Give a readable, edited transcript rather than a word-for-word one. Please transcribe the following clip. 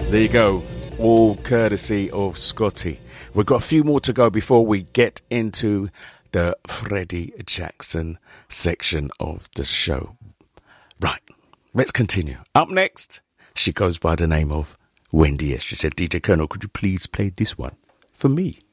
There you go, all courtesy of Scotty. We've got a few more to go before we get into the Freddie Jackson section of the show. Right, let's continue. Up next, she goes by the name of Wendy S. She said, DJ Colonel, could you please play this one for me?